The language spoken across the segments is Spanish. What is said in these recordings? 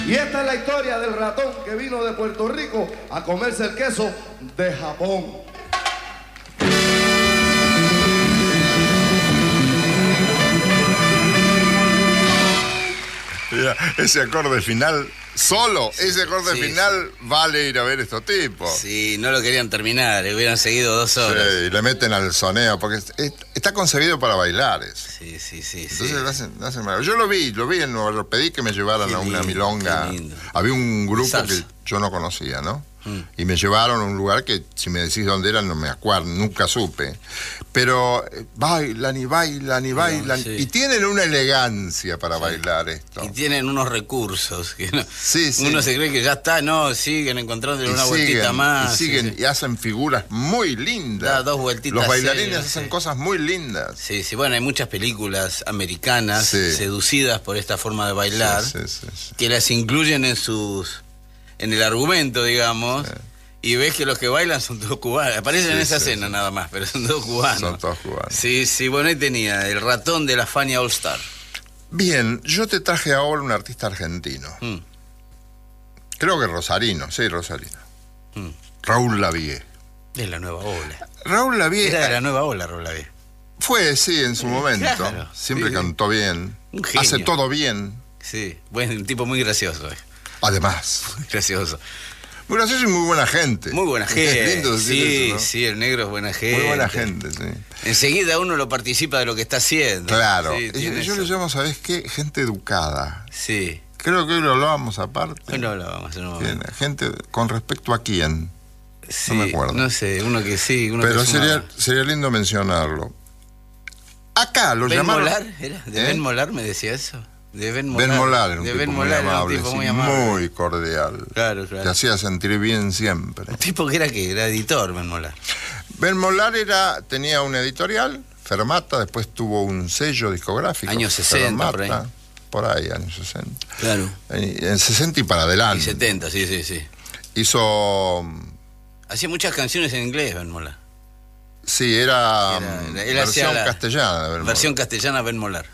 Y esta es la historia del ratón que vino de Puerto Rico a comerse el queso de Japón. Mira, ese acorde final, solo ese acorde final vale ir a ver estos tipos. Sí, no lo querían terminar, hubieran seguido 2 horas. Sí, y le meten al soneo, porque está concebido para bailar eso. Sí. Entonces lo hacen mal. Yo lo vi en Nueva York, pedí que me llevaran a una milonga. Había un grupo que yo no conocía, ¿no? Y me llevaron a un lugar que, si me decís dónde era, no me acuerdo, nunca supe. Pero bailan y bailan y bailan. Sí. Y tienen una elegancia para bailar esto. Y tienen unos recursos. Que no, sí. Uno se cree que ya está, no, siguen encontrándole una vueltita más. Y siguen y hacen figuras muy lindas. Da 2 vueltitas. Los bailarines hacen cosas muy lindas. Sí, bueno, hay muchas películas americanas seducidas por esta forma de bailar que las incluyen en el argumento, digamos, y ves que los que bailan son todos cubanos. Aparecen en esa escena nada más, pero son todos cubanos. Son todos cubanos. Sí, bueno, ahí tenía el ratón de la Fania All Star. Bien, yo te traje ahora un artista argentino. Creo que rosarino. Raúl Lavie. De la nueva ola. Raúl Lavie. Era de la nueva ola, Raúl Lavie. Fue, sí, en su momento. Claro, siempre cantó bien. Un genio. Hace todo bien. Sí, un tipo muy gracioso. Además. Muy gracioso. Muy gracioso y muy buena gente. Muy buena gente. Es lindo decir eso, ¿no? Sí, el negro es buena gente. Muy buena gente, sí. Enseguida uno lo participa de lo que está haciendo. Claro. Yo le llamo, ¿sabés qué? Gente educada. Sí. Creo que hoy lo hablábamos aparte. Hoy lo hablábamos en un momento. Gente con respecto a quién. Sí, no me acuerdo. No sé, uno que sí, uno pero que sería lindo mencionarlo. Acá lo ¿Ben llamaron... Molar? ¿Era? ¿De Ben Molar me decía eso? De Ben Molar. Ben Molar era un tipo muy amable, muy cordial. Claro. Te hacía sentir bien siempre. ¿Un tipo que era qué? Era editor, Ben Molar. Ben Molar tenía una editorial, Fermata, después tuvo un sello discográfico. Años 60, Fermata, por ahí, años 60. Claro. En 60 y para adelante. Y 70, sí. Hizo... Hacía muchas canciones en inglés, Ben Molar. Sí, era versión castellana. Versión castellana, Ben Molar.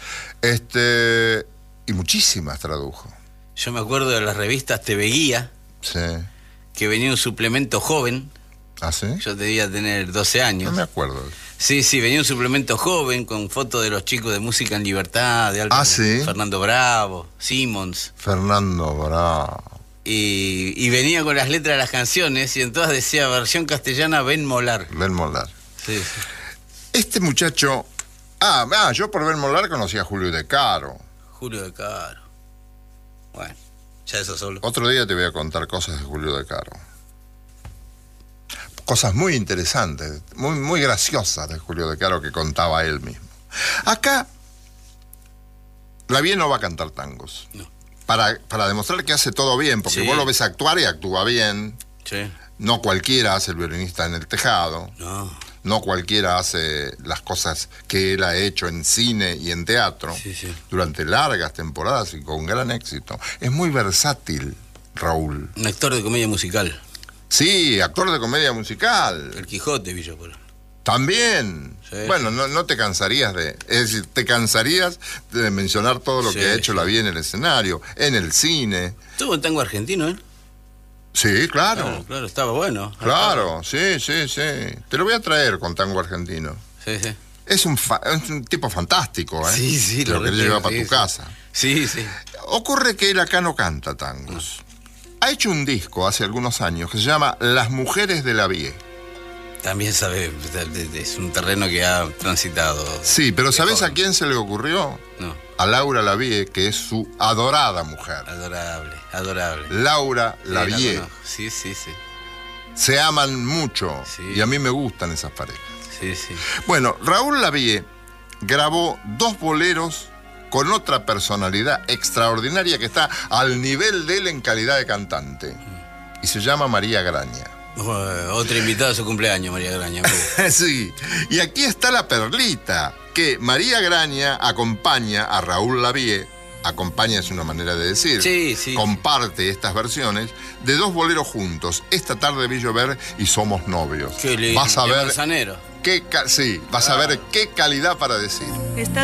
Y muchísimas tradujo. Yo me acuerdo de las revistas TV Guía. Sí. Que venía un suplemento joven. ¿Ah, sí? Yo debía tener 12 años. No me acuerdo. Sí, venía un suplemento joven con fotos de los chicos de Música en Libertad, de Alto, sí. Fernando Bravo, Simmons. Fernando Bravo. Y venía con las letras de las canciones y en todas decía versión castellana Ben Molar. Ben Molar. Sí. Este muchacho... yo por Ben Molar conocí a Julio De Caro. Julio De Caro. Bueno, ya eso solo. Otro día te voy a contar cosas de Julio De Caro. Cosas muy interesantes, muy graciosas de Julio De Caro que contaba él mismo. Acá, Lavie no va a cantar tangos. No. Para demostrar que hace todo bien, porque vos lo ves actuar y actúa bien. Sí. No cualquiera hace el violinista en el tejado. No cualquiera hace las cosas que él ha hecho en cine y en teatro durante largas temporadas y con gran éxito. Es muy versátil, Raúl. Un actor de comedia musical. Sí, actor de comedia musical. El Quijote, Villapolo. También. Sí. Bueno, no te cansarías es decir, te cansarías de mencionar todo lo que ha hecho Lavie en el escenario, en el cine. Estuvo en tango argentino, ¿eh? Sí, claro. Claro, estaba bueno. Claro, sí. Te lo voy a traer con tango argentino. Sí. Es un tipo fantástico, ¿eh? Sí. Lo querés llevar para tu casa. Sí. Ocurre que él acá no canta tangos. Ha hecho un disco hace algunos años que se llama Las Mujeres de Lavie. También sabe, es un terreno que ha transitado. Sí, pero ¿sabés a quién se le ocurrió? No. A Laura Lavie, que es su adorada mujer. Adorable. Laura Lavie. Sí. Se aman mucho y a mí me gustan esas parejas. Sí. Bueno, Raúl Lavie grabó 2 boleros con otra personalidad extraordinaria que está al nivel de él en calidad de cantante. Y se llama María Graña. Otra invitada a su cumpleaños, María Graña. Sí, y aquí está la perlita, que María Graña acompaña a Raúl Lavie, acompaña es una manera de decir, comparte estas versiones de 2 boleros juntos, Esta tarde vi llover y Somos novios. Qué lindo. Vas a ver Manzanero. vas a ver qué calidad para decir.